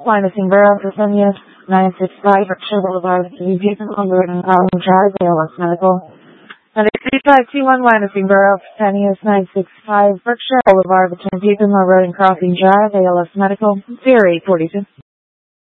Wyoming Borough, Virginia, 965 Berkshire Boulevard, Buchan, Road, College Drive, ALS Medical. 3521 Wyoming Borough, Virginia, 965 Berkshire Boulevard, between Buchan, Road, and Crossing Drive, ALS Medical, 0842.